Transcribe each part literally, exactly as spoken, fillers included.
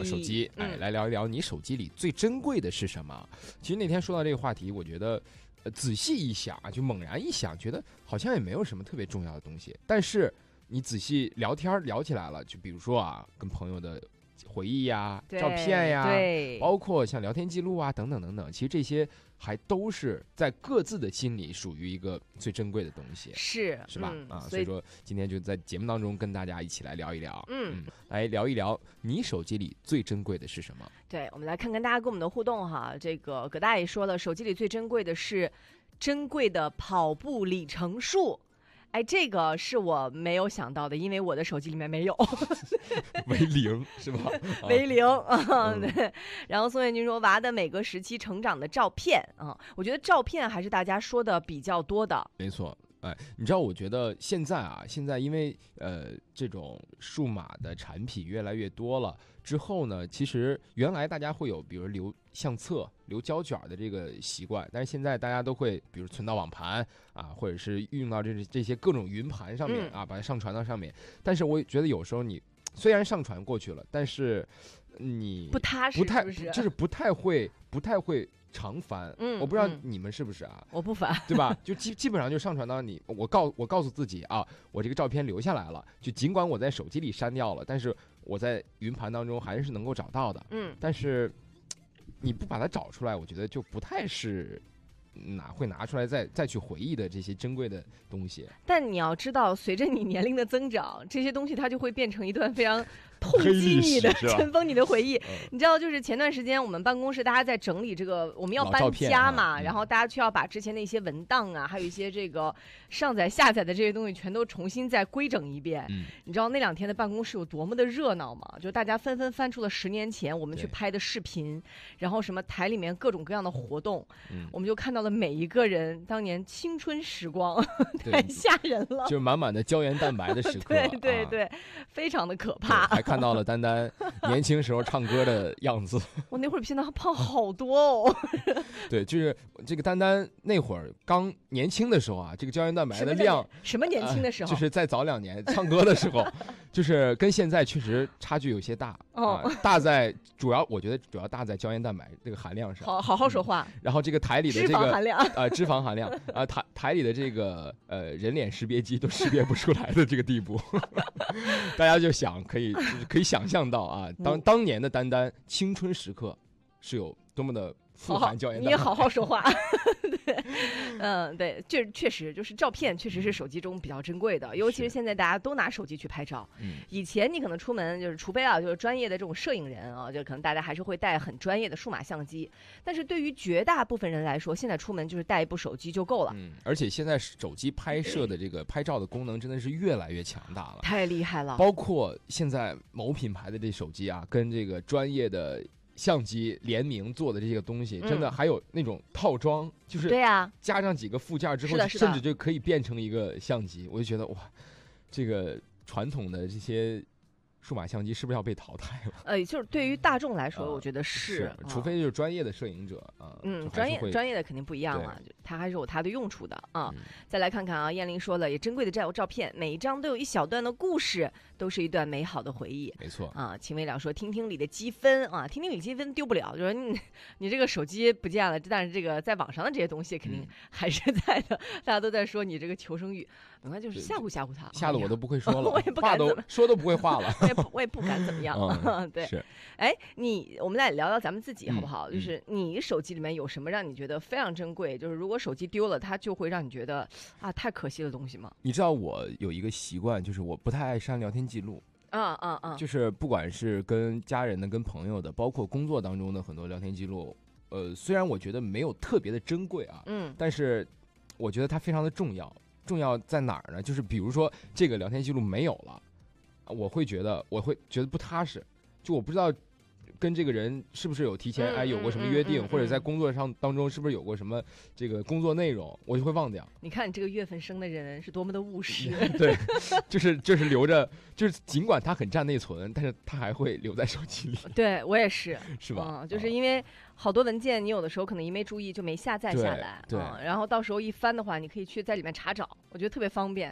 聊手机，哎，嗯、来聊一聊你手机里最珍贵的是什么？其实那天说到这个话题，我觉得，呃，仔细一想啊，就猛然一想，觉得好像也没有什么特别重要的东西。但是你仔细聊天聊起来了，就比如说啊，跟朋友的回忆呀、照片呀，包括像聊天记录啊等等等等，其实这些还都是在各自的心里属于一个最珍贵的东西， 是是吧？嗯、啊，所以说今天就在节目当中跟大家一起来聊一聊，嗯，嗯来聊一聊你手机里最珍贵的是什么？ 对，我们来看看大家跟我们的互动哈。这个葛大爷说了，手机里最珍贵的是珍贵的跑步里程数。哎，这个是我没有想到的，因为我的手机里面没有为零是吧？ 为零啊，对。然后宋月君说，娃的每个时期成长的照片啊，我觉得照片还是大家说的比较多的。 没错。哎，你知道，我觉得现在啊，现在因为呃这种数码的产品越来越多了之后呢，其实原来大家会有比如留相册、留胶卷的这个习惯，但是现在大家都会比如存到网盘啊，或者是运用到这这些各种云盘上面啊，把它上传到上面。但是我觉得有时候你虽然上传过去了，但是你不踏实， 不太是不是就是不太会不太会。常翻，嗯，我不知道你们是不是啊？ 我不翻， 对吧？就基基本上就上传到你，我告我告诉自己啊，我这个照片留下来了，就尽管我在手机里删掉了，但是我在云盘当中还是能够找到的，嗯。但是你不把它找出来，我觉得就不太是拿会拿出来再再去回忆的这些珍贵的东西。 但你要知道，随着你年龄的增长，这些东西它就会变成一段非常痛击你的、尘封你的回忆。你知道，就是前段时间我们办公室大家在整理这个，我们要搬家嘛， 啊嗯、 然后大家需要把之前的一些文档啊，还有一些这个上载下载的这些东西全都重新再规整一遍。嗯、你知道那两天的办公室有多么的热闹吗？就大家纷纷翻出了十年前我们去拍的视频，然后什么台里面各种各样的活动，嗯、我们就看到了每一个人当年青春时光，太吓人了， 就满满的胶原蛋白的时刻， 对对对，啊、非常的可怕。 还看到了丹丹年轻时候唱歌的样子。 我那会儿比现在胖好多哦。 对，就是这个丹丹那会儿刚年轻的时候啊，这个胶原蛋白的量， 什么年轻的时候， 呃、就是再早两年唱歌的时候，就是跟现在确实差距有些大。哦、呃，大在主要我觉得主要大在胶原蛋白这个含量上。 好好好说话。 嗯、然后这个台里的这个脂肪含量， 呃脂肪含量啊、呃、台台里的这个呃人脸识别机都识别不出来的这个地步，大家就想可以就是可以想象到啊，当当年的丹丹青春时刻是有多么的富含胶原蛋白。 你也好好说话。对，嗯，对，这确实就是照片，确实是手机中比较珍贵的，尤其是现在大家都拿手机去拍照。嗯，以前你可能出门就是，除非啊，就是专业的这种摄影人啊，就可能大家还是会带很专业的数码相机。但是对于绝大部分人来说，现在出门就是带一部手机就够了。 嗯，而且现在手机拍摄的这个拍照的功能真的是越来越强大了， 太厉害了。 包括现在某品牌的这手机啊，跟这个专业的相机联名做的这些东西，真的还有那种套装，就是对呀， 加上几个附件之后，甚至就可以变成一个相机。我就觉得哇，这个传统的这些数码相机是不是要被淘汰了？ 呃，就是对于大众来说，呃、我觉得是， 是除非就是专业的摄影者啊， 嗯，专业专业的肯定不一样了，它还是有它的用处的啊。嗯、再来看看啊，燕玲说了，也珍贵的照照片，每一张都有一小段的故事，都是一段美好的回忆。 没错啊，秦未了说，听听里的积分啊，听听里积分丢不了，就说你你这个手机不见了，但是这个在网上的这些东西肯定还是在的。嗯、大家都在说你这个求生欲，没关系，就是吓唬吓唬他， 吓得我都不会说了， 我也不敢话都说都不会话了。 我也不敢怎么样，嗯、对， 是。 哎，你我们来聊聊咱们自己好不好？嗯、就是你手机里面有什么让你觉得非常珍贵？就是如果手机丢了，它就会让你觉得啊太可惜的东西吗？ 你知道我有一个习惯，就是我不太爱删聊天记录。 嗯嗯嗯， 就是不管是跟家人的、跟朋友的，包括工作当中的很多聊天记录，呃，虽然我觉得没有特别的珍贵啊，嗯，但是我觉得它非常的重要。重要在哪儿呢？就是比如说这个聊天记录没有了。我会觉得，我会觉得不踏实，就我不知道跟这个人是不是有提前、嗯、哎有过什么约定、嗯嗯嗯，或者在工作上当中是不是有过什么这个工作内容，我就会忘掉。 你看你这个月份生的人是多么的务实。 对，就是就是留着，就是尽管它很占内存，但是它还会留在手机里。 对我也是， 是吧？ 嗯，就是因为好多文件，你有的时候可能一没注意就没下载下来， 对，对嗯，然后到时候一翻的话，你可以去在里面查找，我觉得特别方便。 对。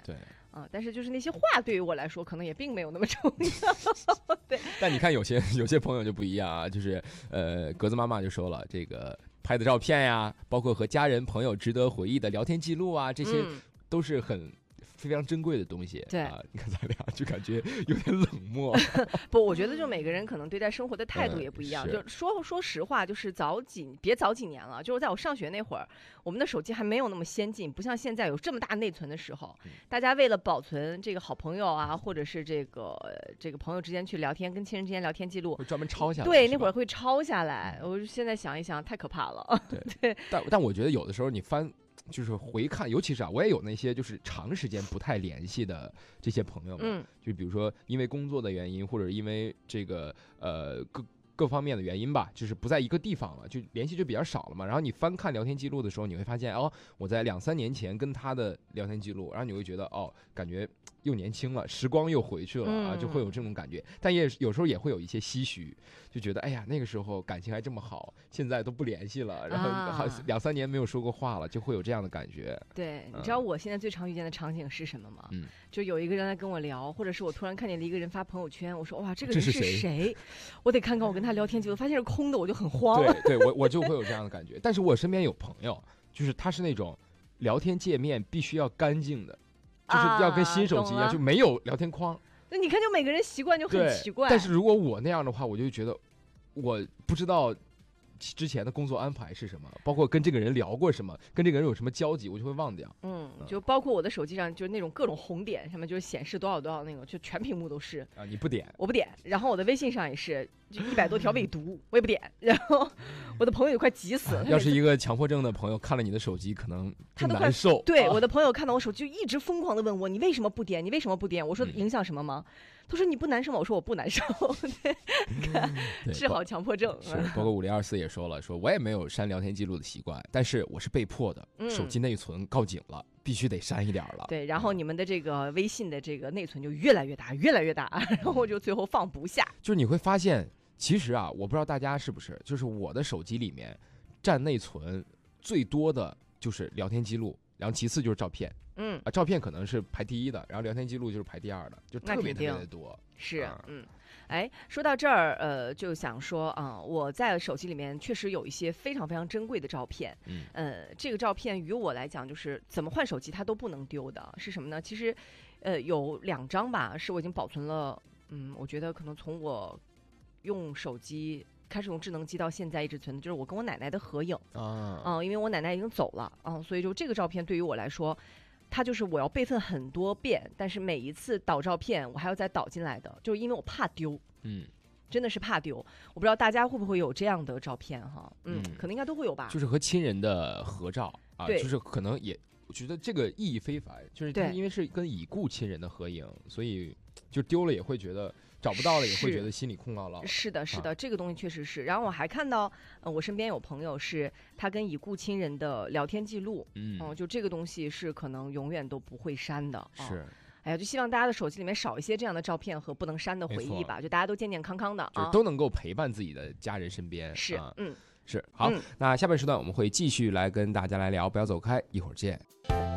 啊，但是就是那些话对于我来说，可能也并没有那么重要。对。 但你看有些有些朋友就不一样啊，就是呃，格子妈妈就说了，这个拍的照片呀，包括和家人朋友值得回忆的聊天记录啊，这些都是很。非常珍贵的东西， 对啊，你看咱俩就感觉有点冷漠。 不，我觉得就每个人可能对待生活的态度也不一样。嗯、就说说实话，就是早几别早几年了，就是在我上学那会儿，我们的手机还没有那么先进，不像现在有这么大内存的时候，嗯、大家为了保存这个好朋友啊，或者是这个这个朋友之间去聊天，跟亲人之间聊天记录， 会专门抄下来。 对，那会儿会抄下来。嗯、我现在想一想，太可怕了。 对， 对但但我觉得有的时候你翻。就是回看，尤其是啊，我也有那些就是长时间不太联系的这些朋友们，嗯，就比如说因为工作的原因，或者因为这个呃各各方面的原因吧，就是不在一个地方了，就联系就比较少了嘛。然后你翻看聊天记录的时候，你会发现哦，我在两三年前跟他的聊天记录，然后你会觉得哦，感觉又年轻了，时光又回去了啊，就会有这种感觉。但也有时候也会有一些唏嘘，就觉得哎呀，那个时候感情还这么好，现在都不联系了，然后好两三年没有说过话了，就会有这样的感觉。 对，你知道我现在最常遇见的场景是什么吗？嗯，就有一个人来跟我聊，或者是我突然看见了一个人发朋友圈，我说哇，这个人是谁？我得看看我跟他聊天记录，发现是空的，我就很慌。 对，对我我就会有这样的感觉。但是我身边有朋友，就是他是那种聊天界面必须要干净的。就是要跟新手机一样，啊、就没有聊天框。 那你看，就每个人习惯就很奇怪。 但是如果我那样的话，我就觉得我不知道之前的工作安排是什么，包括跟这个人聊过什么，跟这个人有什么交集，我就会忘掉。 嗯，就包括我的手机上，就是那种各种红点，上面就是显示多少多少那种，就全屏幕都是。 啊，你不点？ 我不点。然后我的微信上也是，就一百多条未读，我也不点。然后我的朋友也快急死了。 啊、要是一个强迫症的朋友看了你的手机，可能更难受。 对， 啊、 我的朋友看到我手机就一直疯狂的问我，你为什么不点？你为什么不点？我说影响什么吗？嗯、他说你不难受吗？我说我不难受。对，看治好强迫症。 是，包括五零二四也说了，说我也没有删聊天记录的习惯，但是我是被迫的，嗯、手机内存告警了。必须得删一点了。 对，然后你们的这个微信的这个内存就越来越大，越来越大，然后就最后放不下。 就是你会发现，其实啊，我不知道大家是不是，就是我的手机里面占内存最多的就是聊天记录，然后其次就是照片。嗯啊，照片可能是排第一的，然后聊天记录就是排第二的，就特别特别的多。 是，嗯。哎，说到这儿，呃，就想说啊、呃，我在手机里面确实有一些非常非常珍贵的照片。嗯，呃，这个照片于我来讲，就是怎么换手机它都不能丢的，是什么呢？其实，呃，有两张吧，是我已经保存了。嗯，我觉得可能从我用手机开始用智能机到现在一直存的，就是我跟我奶奶的合影。啊，嗯、呃，因为我奶奶已经走了，啊、呃，所以就这个照片对于我来说。它就是我要备份很多遍，但是每一次导照片我还要再导进来的，就是因为我怕丢，嗯，真的是怕丢。我不知道大家会不会有这样的照片哈，嗯，嗯可能应该都会有吧。 就是和亲人的合照啊，就是可能也，我觉得这个意义非凡，就是它因为是跟已故亲人的合影，所以就丢了也会觉得。找不到了也会觉得心里空落落。 是的，是的，啊、这个东西确实是。然后我还看到，呃，我身边有朋友是他跟已故亲人的聊天记录，嗯，嗯、呃，就这个东西是可能永远都不会删的。啊、 是， 哎呀，就希望大家的手机里面少一些这样的照片和不能删的回忆吧，就大家都健健康康的， 啊，都能够陪伴自己的家人身边。 是， 啊、 嗯， 是。好，嗯、那下半时段我们会继续来跟大家来聊，不要走开，一会儿见。